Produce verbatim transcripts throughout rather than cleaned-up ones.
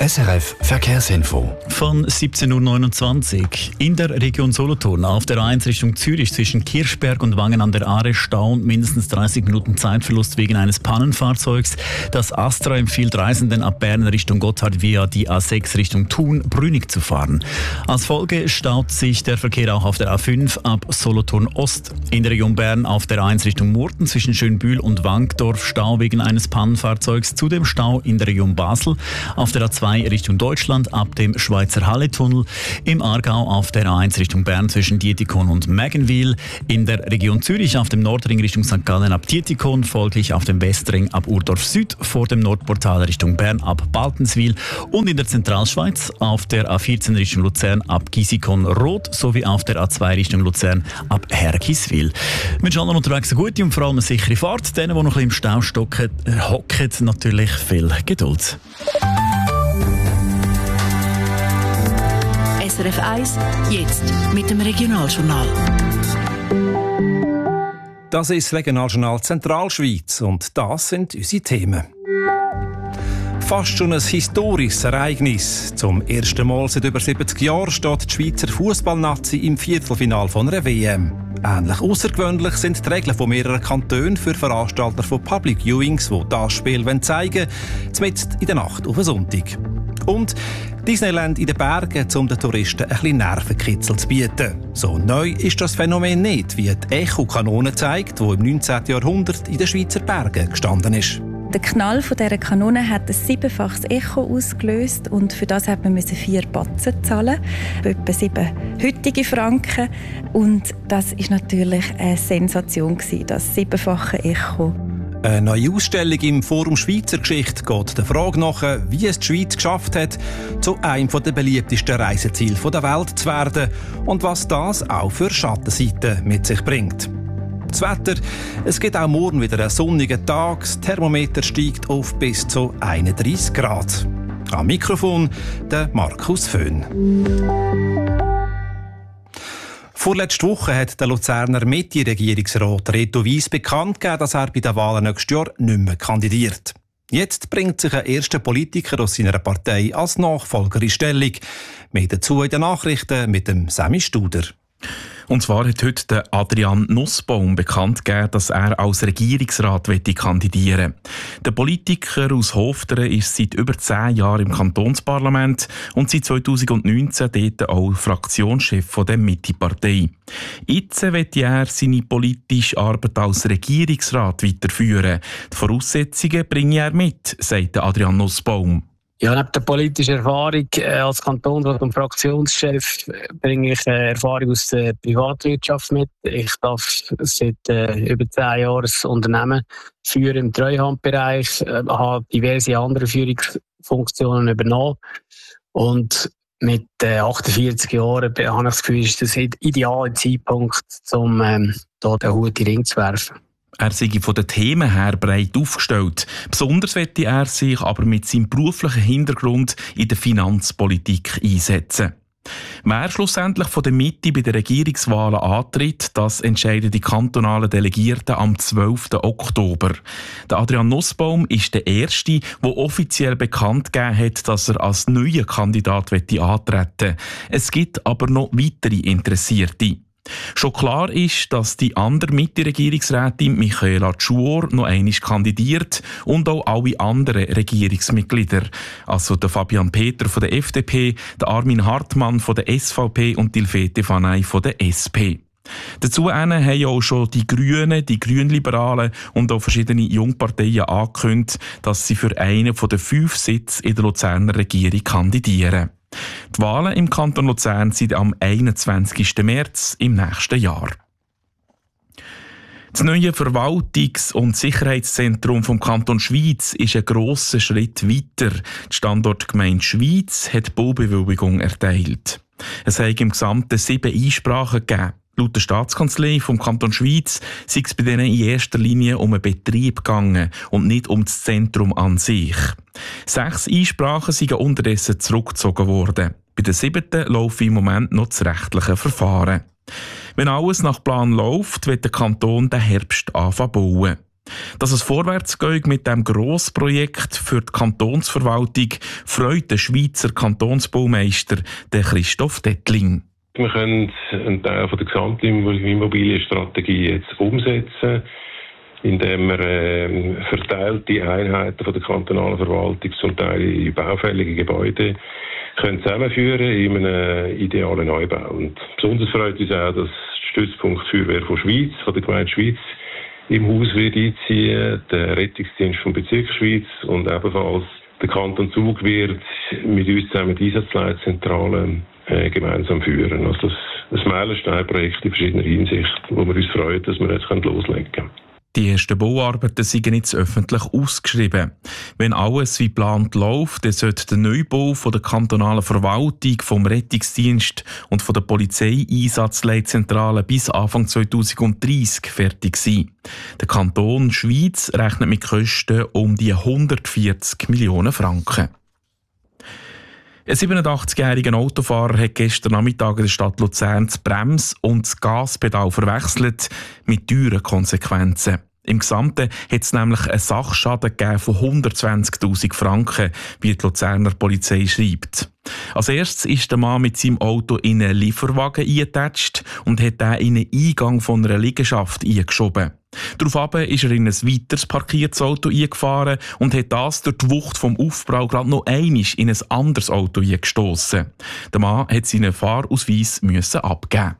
S R F Verkehrsinfo. Von siebzehn Uhr neunundzwanzig. In der Region Solothurn auf der A eins Richtung Zürich zwischen Kirchberg und Wangen an der Aare Stau und mindestens dreißig Minuten Zeitverlust wegen eines Pannenfahrzeugs. Das Astra empfiehlt Reisenden ab Bern Richtung Gotthard via die A sechs Richtung Thun-Brünig zu fahren. Als Folge staut sich der Verkehr auch auf der A fünf ab Solothurn Ost. In der Region Bern auf der A eins Richtung Murten zwischen Schönbühl und Wankdorf Stau wegen eines Pannenfahrzeugs. Zudem Stau in der Region Basel auf der A zwei Richtung Deutschland ab dem Schweizer Halle-Tunnel, im Aargau auf der A eins Richtung Bern zwischen Dietikon und Mägenwil, in der Region Zürich auf dem Nordring Richtung Sankt Gallen ab Dietikon, folglich auf dem Westring ab Urdorf Süd, vor dem Nordportal Richtung Bern ab Baltenswil und in der Zentralschweiz auf der A vierzehn Richtung Luzern ab Gisikon-Rot sowie auf der A zwei Richtung Luzern ab Hergiswil. Wir wünschen allen unterwegs eine gute und vor allem eine sichere Fahrt. Denen, die noch ein bisschen im Stau stocken, hocken, natürlich viel Geduld. S R F eins, jetzt mit dem Regionaljournal. Das ist das Regionaljournal Zentralschweiz und das sind unsere Themen. Fast schon ein historisches Ereignis. Zum ersten Mal seit über siebzig Jahren steht die Schweizer Fußballnazi im Viertelfinale von einer W M. Ähnlich außergewöhnlich sind die Regeln von mehreren Kantonen für Veranstalter von Public Viewings, die das Spiel zeigen wollen, zumindest in der Nacht auf einen Sonntag. Und Disneyland in den Bergen, um den Touristen ein bisschen Nervenkitzel zu bieten. So neu ist das Phänomen nicht, wie die Echo-Kanone zeigt, die im neunzehnten Jahrhundert in den Schweizer Bergen gestanden ist. Der Knall dieser Kanone hat ein siebenfaches Echo ausgelöst und für das hat man vier Batzen zahlen, etwa sieben heutige Franken. Und das war natürlich eine Sensation, das siebenfache Echo. Eine neue Ausstellung im Forum Schweizer Geschichte geht der Frage nach, wie es die Schweiz geschafft hat, zu einem der beliebtesten Reiseziele der Welt zu werden und was das auch für Schattenseiten mit sich bringt. Das Wetter, es gibt auch morgen wieder einen sonnigen Tag, das Thermometer steigt auf bis zu einunddreissig Grad. Am Mikrofon der Markus Föhn. Vorletzte Woche hat der Luzerner Mitte-Regierungsrat Reto Wyss bekannt gegeben, dass er bei den Wahlen nächstes Jahr nicht mehr kandidiert. Jetzt bringt sich ein erster Politiker aus seiner Partei als Nachfolger in Stellung. Mehr dazu in den Nachrichten mit dem Sammy Studer. Und zwar hat heute der Adrian Nussbaum bekannt gegeben, dass er als Regierungsrat kandidieren will. Der Politiker aus Hofteren ist seit über zehn Jahren im Kantonsparlament und seit zweitausendneunzehn dort auch Fraktionschef von der Mitte-Partei. Jetzt will er seine politische Arbeit als Regierungsrat weiterführen. Die Voraussetzungen bringe er mit, sagt Adrian Nussbaum. Ja, neben der politischen Erfahrung äh, als Kantonsrat und Fraktionschef bringe ich äh, Erfahrung aus der Privatwirtschaft mit. Ich darf seit äh, über zehn Jahren ein Unternehmen führen im Treuhandbereich, äh, habe diverse andere Führungsfunktionen übernommen und mit äh, achtundvierzig Jahren habe ich das Gefühl, ist das der ideale Zeitpunkt, um ähm, hier den Hut in den Ring zu werfen. Er sei von den Themen her breit aufgestellt. Besonders möchte er sich aber mit seinem beruflichen Hintergrund in der Finanzpolitik einsetzen. Wer schlussendlich von der Mitte bei den Regierungswahlen antritt, das entscheiden die kantonalen Delegierten am zwölften Oktober. Der Adrian Nussbaum ist der Erste, der offiziell bekannt gegeben hat, dass er als neuer Kandidat antreten will. Es gibt aber noch weitere Interessierte. Schon klar ist, dass die andere Mitte-Regierungsrätin Michaela Tschuor noch einmal kandidiert und auch alle anderen Regierungsmitglieder. Also der Fabian Peter von der F D P, der Armin Hartmann von der S V P und Dilfete Vanay von der S P. Dazu haben auch schon die Grünen, die Grünliberalen und auch verschiedene Jungparteien angekündigt, dass sie für einen von den fünf Sitzen in der Luzerner Regierung kandidieren. Die Wahlen im Kanton Luzern sind am einundzwanzigsten März im nächsten Jahr. Das neue Verwaltungs- und Sicherheitszentrum vom Kanton Schwyz ist ein grosser Schritt weiter. Die Standortgemeinde Schwyz hat Baubewilligung erteilt. Es hat im Gesamten sieben Einsprachen gegeben. Laut der Staatskanzlei vom Kanton Schwyz sei es bei denen in erster Linie um einen Betrieb gegangen und nicht um das Zentrum an sich. Sechs Einsprachen sind unterdessen zurückgezogen worden. Bei der siebten läuft im Moment noch das rechtliche Verfahren. Wenn alles nach Plan läuft, wird der Kanton den Herbst anfangen bauen. Dass es vorwärts geht mit diesem Grossprojekt für die Kantonsverwaltung, freut den Schweizer Kantonsbaumeister, den Christoph Dettling. Wir können einen Teil von der gesamten Immobilienstrategie jetzt umsetzen, indem wir äh, verteilte Einheiten von der kantonalen Verwaltung, zum Teil in baufällige Gebäude, können zusammenführen in einem idealen Neubau. Und besonders freut uns auch, dass der Stützpunkt Feuerwehr von Schweiz, von der Gemeinde Schweiz, im Haus wird einziehen, der Rettungsdienst vom Bezirk Schweiz und ebenfalls der Kanton Zug wird mit uns zusammen die Einsatzleitzentrale äh, gemeinsam führen. Also das, das Meilensteinprojekt in verschiedener Hinsicht, wo wir uns freuen, dass wir jetzt loslegen können. Die ersten Bauarbeiten sind jetzt öffentlich ausgeschrieben. Wenn alles wie geplant läuft, dann sollte der Neubau von der kantonalen Verwaltung, vom Rettungsdienst und von der Polizeieinsatzleitzentrale bis Anfang zweitausenddreissig fertig sein. Der Kanton Schweiz rechnet mit Kosten um die hundertvierzig Millionen Franken. Ein siebenundachtzigjähriger Autofahrer hat gestern Nachmittag in der Stadt Luzern die Brems- und das Gaspedal verwechselt, mit teuren Konsequenzen. Im Gesamten hat es nämlich einen Sachschaden gegeben von hundertzwanzigtausend Franken, wie die Luzerner Polizei schreibt. Als erstes ist der Mann mit seinem Auto in einen Lieferwagen eingetatscht und hat den in einen Eingang von einer Liegenschaft eingeschoben. Daraufhin ist er in ein weiteres parkiertes Auto eingefahren und hat das durch die Wucht vom Aufprall gerade noch einmal in ein anderes Auto eingestossen. Der Mann hat seinen Fahrausweis müssen abgeben.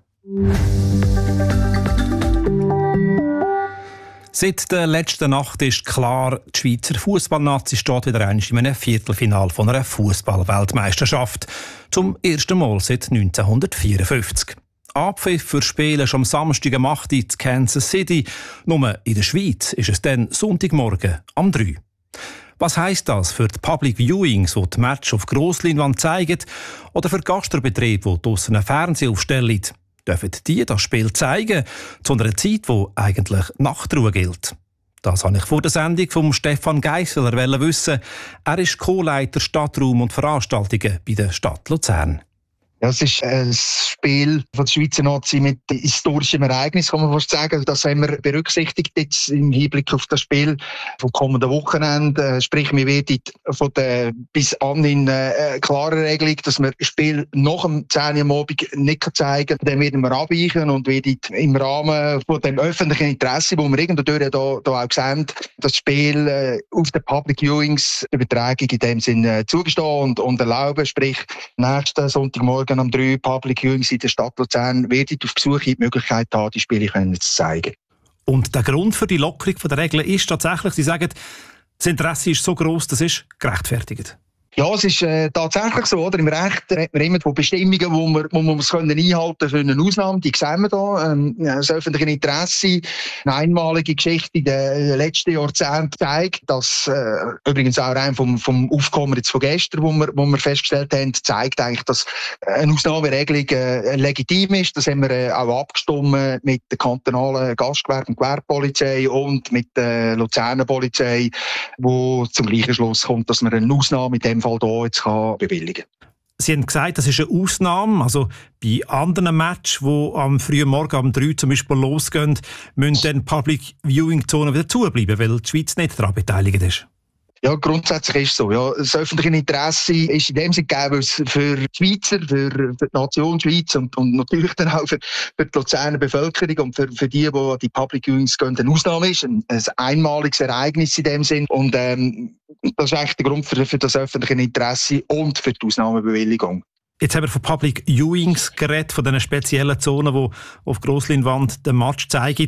Seit der letzten Nacht ist klar, die Schweizer Fußballnazi steht wieder einmal in einem Viertelfinale von einer Fußball-Weltmeisterschaft. Zum ersten Mal seit neunzehnhundertvierundfünfzig. Abpfiff für Spiele schon am Samstag um acht Uhr in Kansas City. Nur in der Schweiz ist es dann Sonntagmorgen um drei Uhr. Was heisst das für die Public Viewings, die die Match auf Grossleinwand zeigen, oder für Gastrobetriebe, die draussen einen Fernseher aufstellen? Dürfen die das Spiel zeigen, zu einer Zeit, wo eigentlich Nachtruhe gilt? Das wollte ich vor der Sendung von Stefan Geisseler wissen. Er ist Co-Leiter Stadtraum und Veranstaltungen bei der Stadt Luzern. Ja, es ist ein Spiel von der Schweizer Nazi mit historischem Ereignis, kann man fast sagen. Das haben wir berücksichtigt jetzt im Hinblick auf das Spiel vom kommenden Wochenende. Sprich, wir werden von der bis anhin äh, klare Regelung, dass wir das Spiel nach dem zehn Uhr am Abend nicht zeigen können. Dann werden wir abweichen und werden im Rahmen von dem öffentlichen Interesse, wo wir irgendwo da, da auch sehen, das Spiel äh, auf den Public Viewings Übertragung in dem Sinne äh, zugestehen und, und erlauben. Sprich, nächsten Sonntagmorgen am drei Public Viewings in der Stadt Luzern werden auf Besuch die Möglichkeit haben, die Spiele zu zeigen. Und der Grund für die Lockerung der Regeln ist tatsächlich, Sie sagen, das Interesse ist so gross, das ist gerechtfertigt. Ja, es ist äh, tatsächlich so, oder? Im Recht hat man immer von Bestimmungen, wo wir, wo wir es können einhalten für eine Ausnahme, die sehen wir da. Ähm, das öffentliche Interesse, eine einmalige Geschichte in den letzten Jahrzehnten zeigt, dass äh, übrigens auch rein vom, vom Aufkommen jetzt von gestern, wo wir, wo wir festgestellt haben, zeigt eigentlich, dass eine Ausnahmeregelung äh, legitim ist. Das haben wir äh, auch abgestimmt mit der kantonalen Gastgewerbe- und Gewerbepolizei und mit der Luzerner Polizei, wo zum gleichen Schluss kommt, dass man eine Ausnahme in dem Fall hier jetzt kann bewilligen kann. Sie haben gesagt, das ist eine Ausnahme. Also bei anderen Matches, die am frühen Morgen um drei Uhr zum Beispiel losgehen, müssen dann Public Viewing Zonen wieder zubleiben, weil die Schweiz nicht daran beteiligt ist. Ja, grundsätzlich ist es so. Ja, das öffentliche Interesse ist in dem Sinne gegeben, weil es für die Schweizer, für, für die Nation Schweiz und, und natürlich dann auch für, für die Luzerner Bevölkerung und für, für die, die die Public Viewings gehen, eine Ausnahme ist. Ein, ein einmaliges Ereignis in dem Sinn. Und ähm, das ist eigentlich der Grund für, für das öffentliche Interesse und für die Ausnahmebewilligung. Jetzt haben wir von Public Viewings geredet, von diesen speziellen Zonen, die auf Grossleinwand den Match zeigen.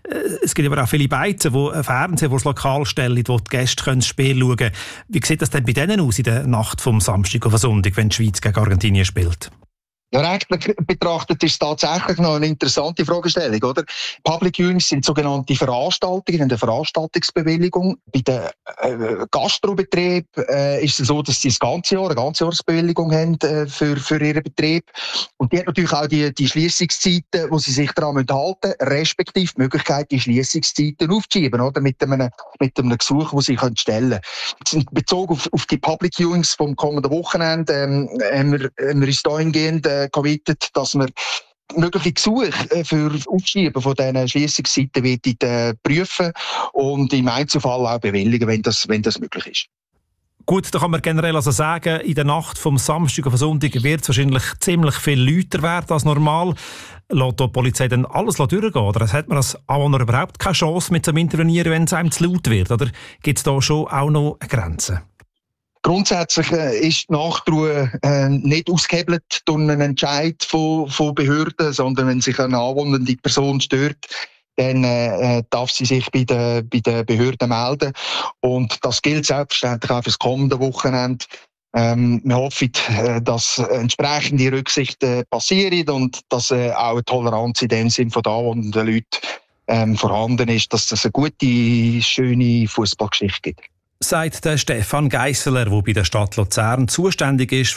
Es gibt aber auch viele Beizen, die ein Fernseher vor das Lokal stellen, wo die Gäste das Spiel schauen können. Wie sieht das denn bei denen aus in der Nacht vom Samstag auf den Sonntag, wenn die Schweiz gegen Argentinien spielt? Ja, rechtlich betrachtet ist es tatsächlich noch eine interessante Fragestellung, oder? Public Viewings sind sogenannte Veranstaltungen, eine Veranstaltungsbewilligung. Bei den äh, Gastrobetrieben äh, ist es so, dass sie das ganze Jahr eine Ganzjahresbewilligung haben äh, für, für ihren Betrieb. Und die hat natürlich auch die, die Schliessungszeiten, wo sie sich daran halten müssen, respektive die Möglichkeit, die Schliessungszeiten aufzuschieben, oder? Mit einem, mit einem Gesuch, das sie können stellen können. Bezogen auf, auf die Public Viewings vom kommenden Wochenende ähm, haben wir, haben wir uns dahingehend äh, committed, dass wir mögliche Gesuche für Aufschieben von diesen Schliessungszeiten wird ich, äh, prüfen und im Einzelfall auch bewilligen, wenn das, wenn das möglich ist. Gut, da kann man generell also sagen, in der Nacht vom Samstag auf den Sonntag wird es wahrscheinlich ziemlich viel lauter werden als normal. Lässt die Polizei dann alles durchgehen? Oder hat man als Anwohner überhaupt keine Chance mit zum Intervenieren, wenn es einem zu laut wird? Oder gibt es da schon auch noch Grenzen? Grundsätzlich äh, ist die Nachtruhe äh, nicht ausgehebelt durch einen Entscheid von, von Behörden, sondern wenn sich eine anwohnende Person stört, dann äh, darf sie sich bei den bei den Behörden melden. Und das gilt selbstverständlich auch für das kommende Wochenende. Ähm, wir hoffen, äh, dass entsprechende Rücksichten passieren und dass äh, auch eine Toleranz in dem Sinn von den anwohnenden Leuten ähm, vorhanden ist, dass es eine gute, schöne Fußballgeschichte gibt. Sagt der Stefan Geisseler, der bei der Stadt Luzern zuständig ist